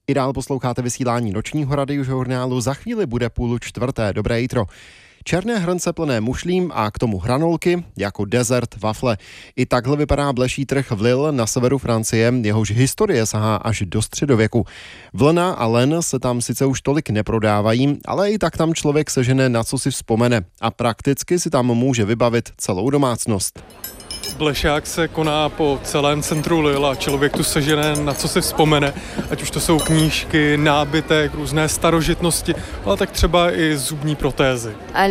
I dál posloucháte vysílání nočního radiožurnálu, za chvíli bude 3:30. Dobré jitro. Černé hrnce plné mušlím a k tomu hranolky, jako dezert, wafle. I takhle vypadá bleší trh v Lille na severu Francie, jehož historie sahá až do středověku. Vlna a len se tam sice už tolik neprodávají, ale i tak tam člověk sežene, na co si vzpomene. A prakticky si tam může vybavit celou domácnost. Blešák se koná po celém centru Lille a člověk tu sežene, na co si vzpomene, ať už to jsou knížky, nábytek, různé starožitnosti, ale tak třeba i zubní protézy.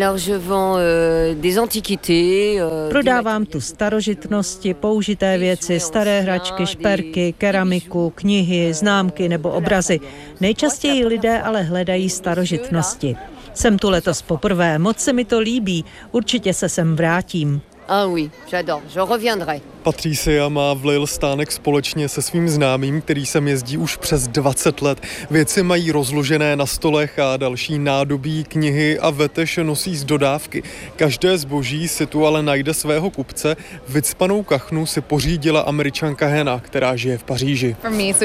Prodávám tu starožitnosti, použité věci, staré hračky, šperky, keramiku, knihy, známky nebo obrazy. Nejčastěji lidé ale hledají starožitnosti. Jsem tu letos poprvé, moc se mi to líbí, určitě se sem vrátím. Ah oui, j'adore, je reviendrai. Patricia má v Lille stánek společně se svým známým, který sem jezdí už přes 20 let. Věci mají rozložené na stolech a další nádobí, knihy a vetež nosí z dodávky. Každé zboží si tu ale najde svého kupce. Vycpanou kachnu si pořídila Američanka Hannah, která žije v Paříži.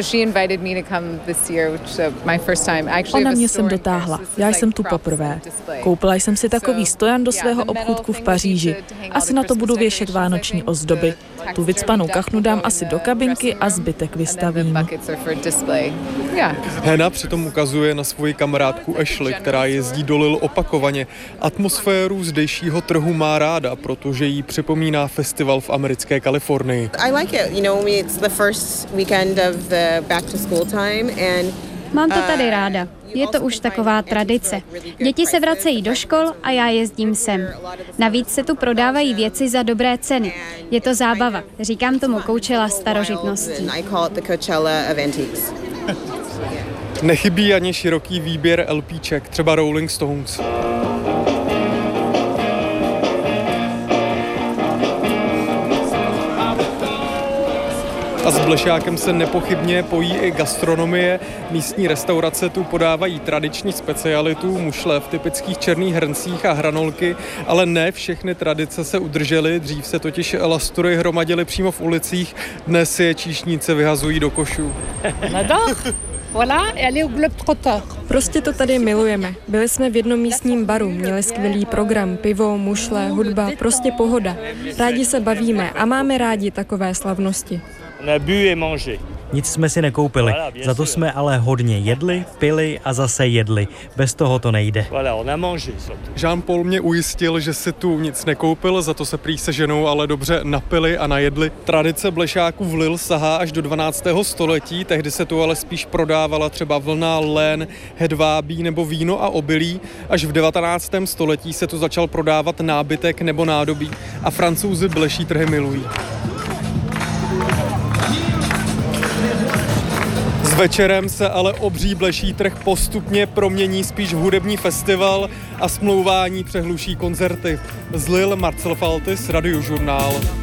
Ona mě sem dotáhla, já jsem tu poprvé. Koupila jsem si takový stojan do svého obchůdku v Paříži. Asi na to budu věšet vánoční ozdoby. Tu vycpanou kachnu dám asi do kabinky a zbytek vystavím. Hannah přitom ukazuje na svoji kamarádku Ashley, která jezdí do Lille opakovaně. Atmosféru zdejšího trhu má ráda, protože jí připomíná festival v americké Kalifornii. Mám to tady ráda. Je to už taková tradice. Děti se vracejí do škol a já jezdím sem. Navíc se tu prodávají věci za dobré ceny. Je to zábava. Říkám tomu Coachella starožitností. Nechybí ani široký výběr LPček, třeba Rolling Stones. A s blešákem se nepochybně pojí i gastronomie. Místní restaurace tu podávají tradiční specialitu, mušle v typických černých hrncích a hranolky, ale ne všechny tradice se udržely. Dřív se totiž lastury hromadily přímo v ulicích, dnes je číšníci vyhazují do košů. Prostě to tady milujeme. Byli jsme v jednom místním baru, měli skvělý program, pivo, mušle, hudba, prostě pohoda. Rádi se bavíme a máme rádi takové slavnosti. Nic jsme si nekoupili, za to jsme ale hodně jedli, pili a zase jedli. Bez toho to nejde. Jean-Paul mě ujistil, že si tu nic nekoupil, za to se prý se ženou ale dobře napili a najedli. Tradice blešáků v Lille sahá až do 12. století, tehdy se tu ale spíš prodávala třeba vlna, lén, hedvábí nebo víno a obilí. Až v 19. století se tu začal prodávat nábytek nebo nádobí a Francouzi bleší trhy milují. S večerem se ale obří bleší trh postupně promění spíš v hudební festival a smlouvání přehluší koncerty. Z Lille Marcel Faltis, Radiožurnál.